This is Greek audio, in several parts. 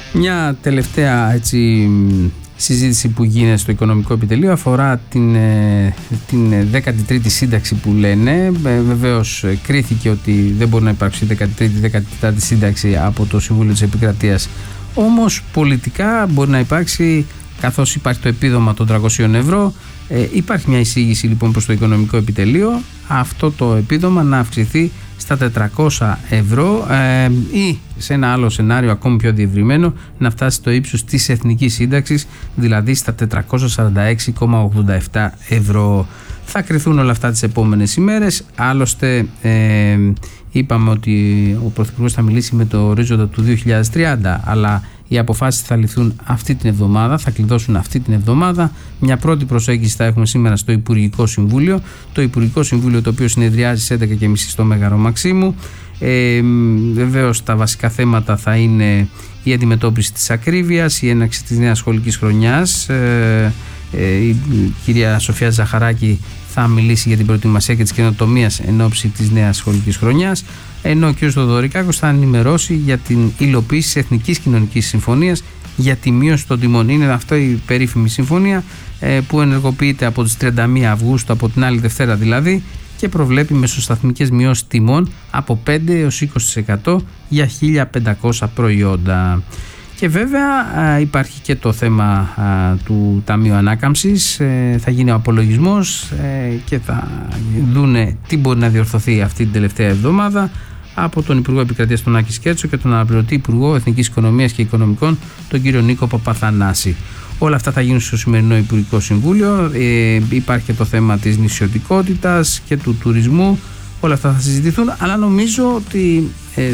Μια τελευταία συζήτηση που γίνεται στο Οικονομικό Επιτελείο αφορά την 13η σύνταξη που λένε. Βεβαίως κρίθηκε ότι δεν μπορεί να υπάρξει 13η-14η σύνταξη από το Συμβούλιο της Επικρατείας. Όμως πολιτικά μπορεί να υπάρξει, καθώς υπάρχει το επίδομα των 300 ευρώ. Υπάρχει μια εισήγηση λοιπόν προς το Οικονομικό Επιτελείο αυτό το επίδομα να αυξηθεί στα 400 ευρώ ή σε ένα άλλο σενάριο ακόμη πιο διευρυμένο να φτάσει στο ύψος της εθνικής σύνταξης, δηλαδή στα 446,87 ευρώ. Θα κριθούν όλα αυτά τις επόμενες ημέρες. Άλλωστε είπαμε ότι ο Πρωθυπουργός θα μιλήσει με το ορίζοντα του 2030, αλλά οι αποφάσεις θα ληφθούν αυτή την εβδομάδα, θα κλειδώσουν αυτή την εβδομάδα. Μια πρώτη προσέγγιση θα έχουμε σήμερα στο Υπουργικό Συμβούλιο. Το Υπουργικό Συμβούλιο, το οποίο συνεδριάζει στις 11.30 στο Μέγαρο Μαξίμου. Βεβαίως τα βασικά θέματα θα είναι η αντιμετώπιση της ακρίβειας, η έναρξη της νέας σχολικής χρονιάς. Η κυρία Σοφία Ζαχαράκη θα μιλήσει για την προετοιμασία και της καινοτομίας εν ώψη της νέας σχολικής χρονιάς, ενώ ο κ. Θοδωρικάκος θα ενημερώσει για την υλοποίηση της Εθνικής Κοινωνικής Συμφωνίας για τη μείωση των τιμών. Είναι αυτή η περίφημη συμφωνία που ενεργοποιείται από τις 31 Αυγούστου, από την άλλη Δευτέρα δηλαδή, και προβλέπει μεσοσταθμικές μειώσεις τιμών από 5 έως 20% για 1.500 προϊόντα. Και βέβαια υπάρχει και το θέμα του Ταμείου Ανάκαμψης. Θα γίνει ο απολογισμός και θα δούνε τι μπορεί να διορθωθεί αυτή την τελευταία εβδομάδα από τον Υπουργό Επικρατείας τον Άκη Σκέρτσο και τον αναπληρωτή Υπουργό Εθνικής Οικονομίας και Οικονομικών τον κύριο Νίκο Παπαθανάση. Όλα αυτά θα γίνουν στο σημερινό Υπουργικό Συμβούλιο. Υπάρχει και το θέμα της νησιωτικότητας και του τουρισμού. Όλα αυτά θα συζητηθούν, αλλά νομίζω ότι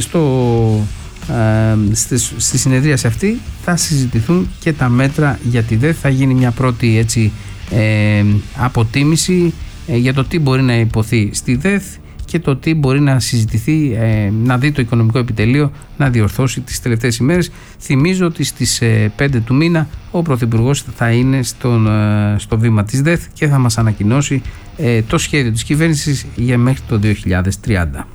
στη συνεδρίαση αυτή θα συζητηθούν και τα μέτρα για τη ΔΕΘ. Θα γίνει μια πρώτη αποτίμηση για το τι μπορεί να υποθεί στη ΔΕΘ και το τι μπορεί να συζητηθεί, να δει το Οικονομικό Επιτελείο να διορθώσει τις τελευταίες ημέρες. Θυμίζω ότι στις 5 του μήνα ο Πρωθυπουργός θα είναι στο βήμα της ΔΕΘ και θα μας ανακοινώσει το σχέδιο της κυβέρνησης για μέχρι το 2030.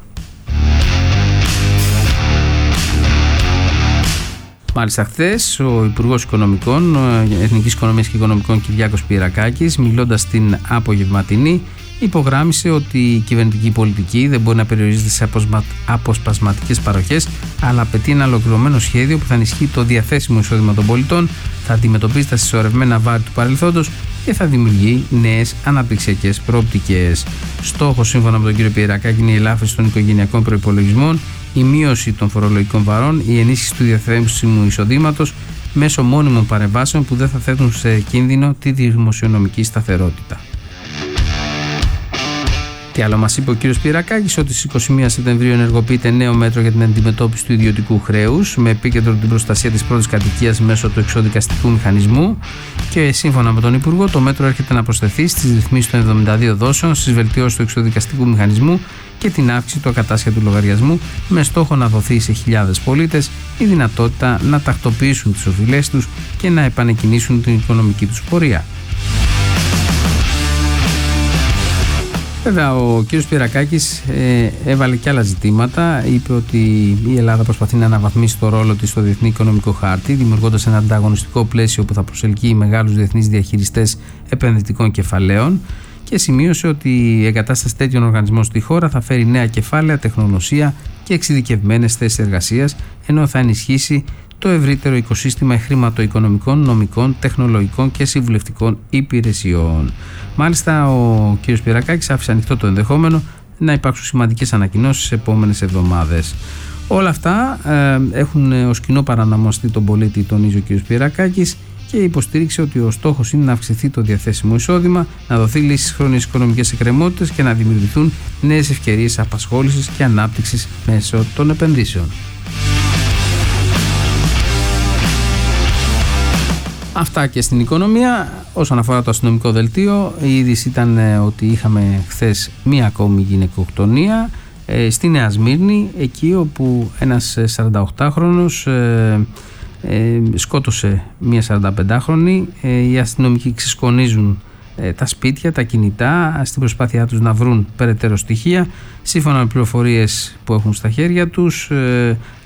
Μάλιστα, χθες ο Υπουργός Οικονομικών, Εθνικής Οικονομίας και Οικονομικών Κυριάκος Πυρακάκης, μιλώντας στην απογευματινή, υπογράμμισε ότι η κυβερνητική πολιτική δεν μπορεί να περιορίζεται σε αποσπασματικές παροχές, αλλά απαιτεί ένα ολοκληρωμένο σχέδιο που θα ενισχύει το διαθέσιμο εισόδημα των πολιτών, θα αντιμετωπίζει τα συσσωρευμένα βάρη του παρελθόντος και θα δημιουργεί νέες αναπτυξιακές προοπτικές. Στόχος, σύμφωνα με τον κύριο Πυρακάκη, είναι η ελάφρυνση των οικογενειακών προϋπολογισμών, η μείωση των φορολογικών βαρών, η ενίσχυση του διαθέσιμου εισοδήματος μέσω μόνιμων παρεμβάσεων που δεν θα θέτουν σε κίνδυνο τη δημοσιονομική σταθερότητα. Τι άλλο μας είπε ο κ. Πυρακάκης? Ότι στις 21 Σεπτεμβρίου ενεργοποιείται νέο μέτρο για την αντιμετώπιση του ιδιωτικού χρέους με επίκεντρο την προστασία της πρώτης κατοικίας μέσω του εξοδικαστικού μηχανισμού, και σύμφωνα με τον Υπουργό το μέτρο έρχεται να προσθεθεί στις ρυθμίσεις των 72 δόσεων, στις βελτιώσεις του εξοδικαστικού μηχανισμού και την αύξηση του ακατάσχετου λογαριασμού, με στόχο να δοθεί σε χιλιάδες πολίτες η δυνατότητα να τακτοποιήσουν τις οφειλές τους και να επανεκκινήσουν την οικονομική τους πορεία. Βέβαια, ο κ. Πυρακάκης έβαλε και άλλα ζητήματα. Είπε ότι η Ελλάδα προσπαθεί να αναβαθμίσει το ρόλο της στο διεθνή οικονομικό χάρτη, δημιουργώντας ένα ανταγωνιστικό πλαίσιο που θα προσελκύει μεγάλους διεθνείς διαχειριστές επενδυτικών κεφαλαίων, και σημείωσε ότι η εγκατάσταση τέτοιων οργανισμών στη χώρα θα φέρει νέα κεφάλαια, τεχνογνωσία και εξειδικευμένες θέσεις εργασίας, ενώ θα ενισχύσει το ευρύτερο οικοσύστημα χρηματοοικονομικών, νομικών, τεχνολογικών και συμβουλευτικών υπηρεσιών. Μάλιστα, ο κ. Πυρακάκης άφησε ανοιχτό το ενδεχόμενο να υπάρξουν σημαντικές ανακοινώσεις στις επόμενες εβδομάδες. Όλα αυτά έχουν ως κοινό παραναμαστεί τον πολίτη, τονίζει ο κ. Πυρακάκης, και υποστήριξε ότι ο στόχος είναι να αυξηθεί το διαθέσιμο εισόδημα, να δοθεί λύση στις χρόνιες οικονομικές εκκρεμότητες και να δημιουργηθούν νέες ευκαιρίες απασχόλησης και ανάπτυξης μέσω των επενδύσεων. Αυτά και στην οικονομία. Όσον αφορά το αστυνομικό δελτίο, η είδηση ήταν ότι είχαμε χθες μία ακόμη γυναικοκτονία στη Νέα Σμύρνη, εκεί όπου ένας 48χρονος σκότωσε μία 45χρονη. Οι αστυνομικοί ξεσκονίζουν τα σπίτια, τα κινητά, στην προσπάθειά τους να βρουν περαιτέρω στοιχεία. Σύμφωνα με πληροφορίες που έχουν στα χέρια τους,